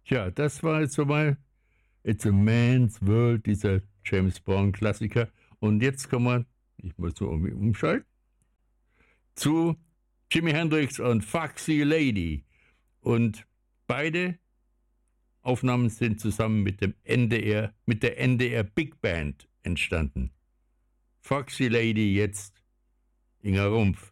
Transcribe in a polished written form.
Tja, das war jetzt so mal It's a Man's World, dieser James Bond-Klassiker. Und jetzt kommen wir, ich muss so irgendwie umschalten, zu Jimi Hendrix und Foxy Lady. Und beide Aufnahmen sind zusammen mit der NDR Big Band entstanden. Foxy Lady, jetzt Inga Rumpf.